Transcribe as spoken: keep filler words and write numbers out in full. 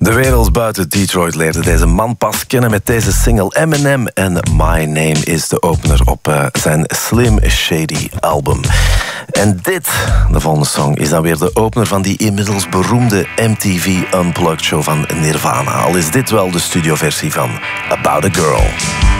De wereld buiten Detroit leerde deze man pas kennen met deze single Eminem en My Name is de opener op uh, zijn Slim Shady album. En dit, de volgende song, is dan weer de opener van die inmiddels beroemde M T V Unplugged show van Nirvana. Al is dit wel de studioversie van About a Girl.